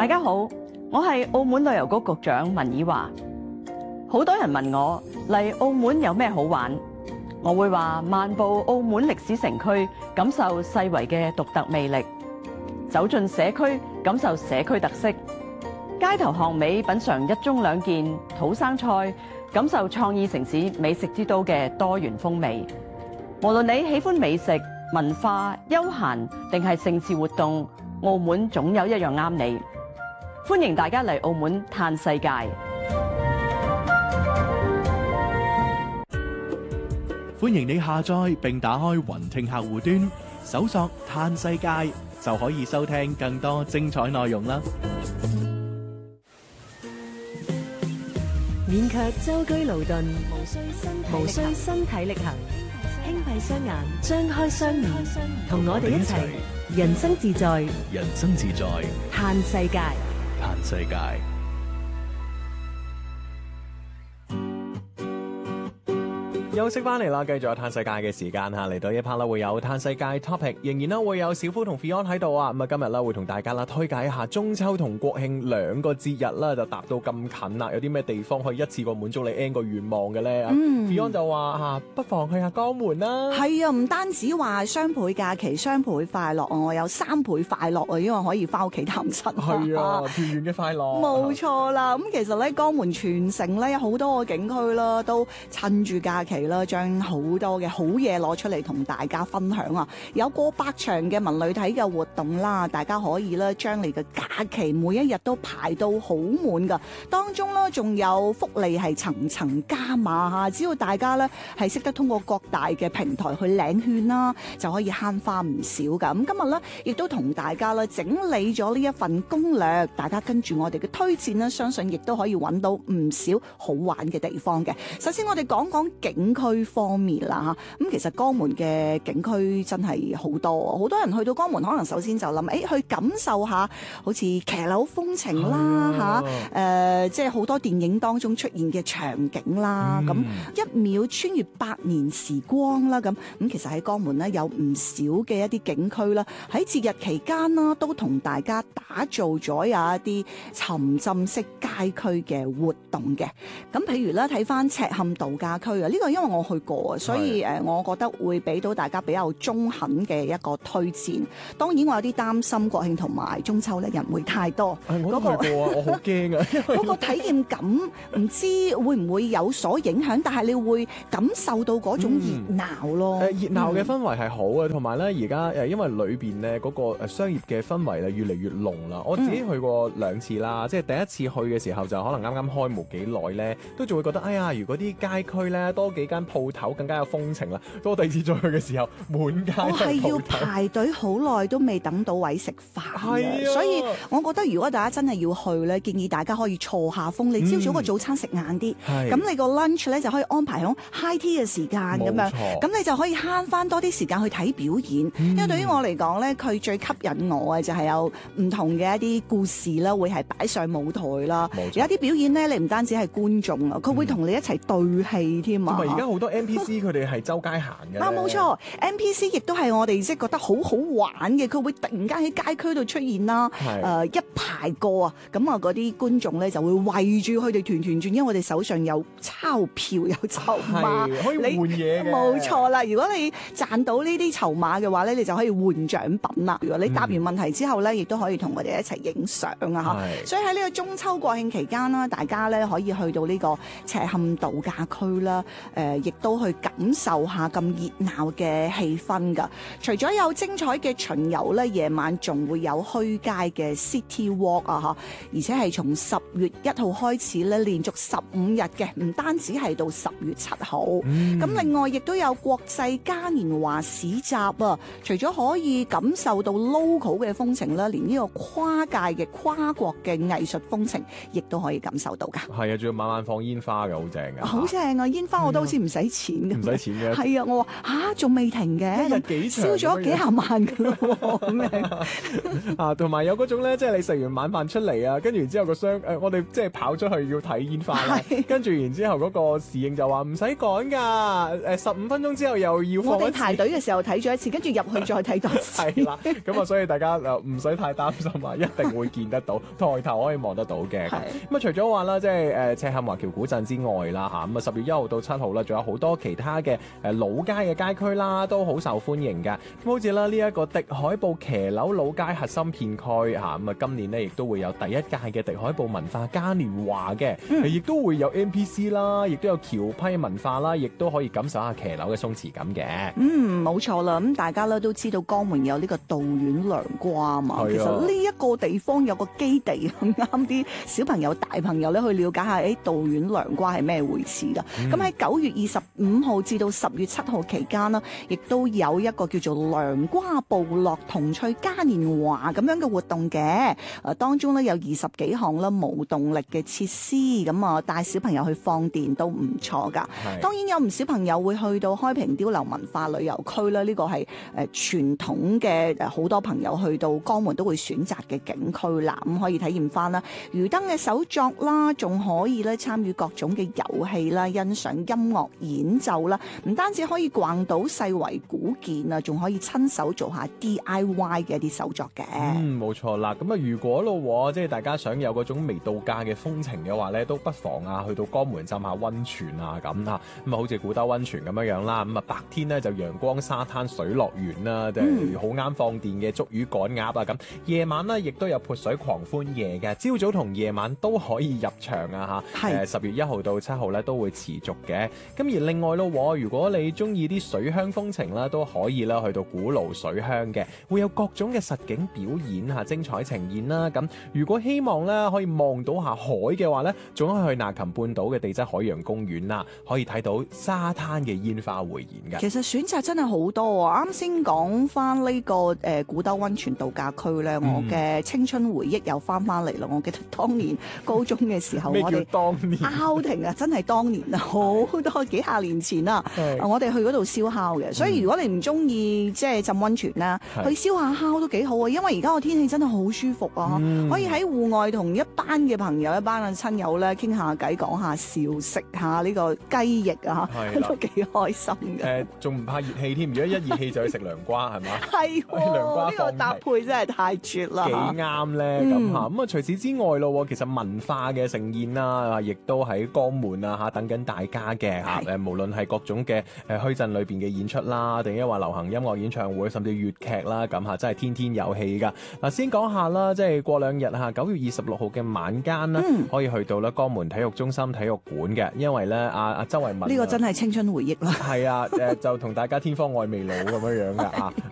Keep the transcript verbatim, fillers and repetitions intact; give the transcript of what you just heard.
大家好，我係澳門旅遊局局長文以華。好多人問我嚟澳門有咩好玩，我會話漫步澳門歷史城區，感受世遺嘅獨特魅力；走進社區，感受社區特色；街頭巷尾品嚐一盅兩件土生菜，感受創意城市美食之都嘅多元風味。無論你喜歡美食、文化、休閒定係盛事活動，澳門總有一樣啱你。歡迎大家嚟澳門嘆世界。 歡迎你下載並打開雲聽客戶端，搜索嘆世界就可以收聽更多精彩內容啦。 免卻舟車勞頓，無需身體力行，輕閉雙眼，張開雙面，同我哋一齊人生自在， 人生自在， 嘆世界。 嘆世界。 休息翻嚟啦，繼續有嘆世界嘅時間嚇，嚟到一 part 啦，會有嘆世界 topic，仍然啦會有小夫同 Fion 喺度啊。咁啊今日啦會同大家啦推介一下中秋同國慶兩個節日啦，就達到咁近啦，有啲咩地方可以一次過滿足你 N 個願望嘅咧？嗯，Fion 就話嚇，不妨去下江門啦。 係啊，唔單止話雙倍假期、雙倍快樂啊，我有三倍快樂啊，因為可以翻屋企探親。 係啊，團圓嘅快樂。 冇錯啦，咁其實咧江門全城咧有好多個景區啦，都趁住假期啦，將好多嘅好嘢攞出嚟同大家分享啊！有過百場嘅文旅體嘅活動啦，大家可以咧將你嘅假期每一日都排到好滿噶。當中咧仲有福利係層層加碼嚇，只要大家咧係識得通過各大嘅平台去領券啦，就可以慳翻唔少噶。咁今日咧亦都同大家咧整理咗呢一份攻略，大家跟住我哋嘅推薦咧，相信亦都可以揾到唔少好玩嘅地方嘅。首先我哋講講景區方面啦嚇，咁其實江門嘅景區真係好多，好多人去到江門可能首先就諗，誒、欸、去感受下好似騎樓風情啦嚇，誒、啊呃、即係好多電影當中出現嘅場景啦，咁、嗯、一秒穿越百年時光啦，咁咁其實喺江門呢，有唔少嘅一啲景區啦，喺節日期間啦都同大家打造咗有一啲沉浸式街區嘅活動嘅，咁譬如咧睇翻赤坎度假區啊，呢、這個因為我去過，所以誒，我覺得會俾到大家比較中肯嘅一個推薦。當然，我有啲擔心國慶同埋中秋咧人會太多。 誒，我都去過啊，我好驚啊！ 嗰個體驗感唔知會唔會有所影響，但係你會感受到嗰種熱鬧咯。 誒、嗯，熱鬧嘅氛圍係好嘅，同埋咧而家誒，因為裏邊咧嗰個誒商業嘅氛圍咧越嚟越濃啦。我自己去過兩次啦，嗯、即係第一次去嘅時候就可能啱啱開冇幾耐咧，都仲會覺得哎呀，如果啲街區咧多幾間鋪頭更加有風情啦。到第二次再去嘅時候，滿街都係鋪頭。我係要排隊好耐都未等到位食飯嘅，啊、所以我覺得如果大家真係要去咧，建議大家可以坐下風。你朝早個早餐食晏啲，咁、嗯、你個 lunch 咧就可以安排喺 high tea 嘅時間咁樣，咁你就可以慳翻多啲時間去睇表演。嗯、因為對於我嚟講咧，佢最吸引我嘅就係有唔同嘅一啲故事啦，會係擺上舞台啦。有一啲表演咧，你唔單止係觀眾啊，佢會同你一齊對戲添啊。同埋而家好多 N P C 佢哋係周街行嘅。啊，冇錯 ，N P C 亦都係我哋即係覺得好好玩嘅，佢會突然間喺街區度出現啦。誒、呃，一排個啊，咁啊嗰啲觀眾咧就會圍住佢哋團團轉，因為我哋手上有鈔票有籌碼，可以換嘢嘅。冇錯啦，如果你賺到呢啲籌碼嘅話咧，你就可以換獎品啦。如果你答完問題之後咧，亦都可以同我哋一齊影相啊嚇。所以喺呢個中秋國慶期間啦，大家咧可以去到呢個赤坎度假區啦，誒、呃，亦都去感受下咁熱鬧嘅氣氛㗎。除咗有精彩嘅巡遊咧，夜晚仲會有虛街嘅 City Walk 啊嚇，而且係從十月一號開始咧，連續十五日嘅，唔單止係到十月七號。咁、嗯、另外亦都有國際嘉年華市集啊，除咗可以感受到 local 嘅風情啦，連呢個跨界嘅跨國嘅藝術風情，亦都可以感受到㗎。 係啊，仲要晚晚放煙花㗎，好正㗎。 好正啊！煙花我都好似唔使錢嘅， 唔使錢嘅。 係啊，我話嚇仲未停嘅， 一日幾場燒咗幾廿萬㗎咯喎，咁樣啊，同埋有嗰種咧，即係你食完晚飯出嚟啊，跟住然之後個商誒，我哋即係跑出去要睇煙花啦，跟住然之後嗰個侍應就話唔使趕㗎，誒十五分鐘之後又要放一次。 我哋排隊嘅時候睇咗一次，跟住入去再睇多次。 係啦，咁啊，所以大家誒唔使太擔心啊，一定會見得到，抬頭可以望得到嘅。咁啊，除咗話啦，即係誒赤坎華僑古鎮之外啦嚇，咁啊十月一號到七號啦，仲有好多其他嘅誒老街嘅街區啦，都好受歡迎㗎。咁好似啦呢一個迪海埔騎樓老街核心片區嚇，咁啊今年呢亦都會有第一屆嘅迪海埔文化嘉年華嘅，亦、嗯、都會有 N P C 啦，亦都有橋批文化啦，亦都可以感受下騎樓嘅鬆弛感嘅。 嗯，冇錯啦。咁大家咧都知道江門有呢個道院涼瓜啊嘛。其實呢一個地方有個基地，啱啲小朋友、大朋友咧去了解下，誒道院涼瓜係咩回事噶。咁喺九月二十五號至到十月七號期間啦，亦都有一個叫做涼瓜部落童趣嘉年華咁樣嘅活動嘅。誒當中咧有二十幾項啦無動力嘅設施，咁啊帶小朋友去放電都唔錯噶。當然有唔少朋友會去到開平碉樓文化旅遊區啦，呢個係誒傳統嘅誒好多朋友去到江門都會選擇嘅景區啦。咁可以體驗翻啦魚燈嘅手作啦，仲可以咧參與各種嘅遊戲啦，欣賞音樂演奏啦。唔單止可以逛到世遺古建啊，仲可以親手做下 D I Y 嘅一啲手作嘅。 嗯，冇錯啦。咁啊，如果咯，即係大家想有嗰種微度假嘅風情嘅話咧，都不妨啊去到江門浸下溫泉啊咁啊。咁啊，好似古兜溫泉咁樣樣啦。咁啊，白天咧就陽光沙灘水樂園啦，即係好啱放電嘅捉魚趕鴨啊咁。夜晚咧亦都有潑水狂歡夜嘅，朝早同夜晚都可以入場啊嚇。係。誒十月一號到七號咧都會持續嘅。咁而另外咯，如果你中意啲水鄉風情啦，都可以啦去到古爐水鄉嘅，會有各種嘅實景表演嚇，精彩呈現啦。咁如果希望咧可以望到下海嘅話咧，仲可以去納琴半島嘅地質海洋公園啦，可以睇到沙灘嘅煙花匯演嘅。 其實選擇真係好多啊！啱先講翻呢個誒、呃、古兜溫泉度假區咧，嗯、我嘅青春回憶又翻翻嚟啦！我記得當年高中嘅時候，我哋當年 outing 啊，真係當年啊，好多幾廿年前啦，我哋去嗰度燒烤嘅。所以如果你唔中意即係浸溫泉啦，去燒下烤都幾好啊！因為而家個天氣真係好舒服啊，嗯、可以喺戶外同一班嘅朋友、一班嘅親友咧傾下偈、講下笑、食下呢個雞翼啊，都幾開心嘅。 誒，仲唔怕熱氣添？如果一熱氣就去食涼瓜，係嘛？ 係涼瓜呢個搭配真係太絕啦！幾啱咧咁嚇。咁啊，除此之外咯，其實文化嘅盛宴啦，亦都喺江門啊嚇等緊大家嘅嚇。誒，無論係各種嘅誒墟鎮裏邊嘅演出啦，定係話流行音樂演唱會，甚至粵劇啦，咁嚇真係天天有戲㗎。嗱，先講下啦，即係過兩日嚇，九月二十六號嘅晚間啦，嗯、可以去到咧江門體育中心體育館嘅，因為咧阿阿周慧敏呢個真係青春回憶啦。 係啊，誒就同大家天荒愛未老咁樣樣㗎啊！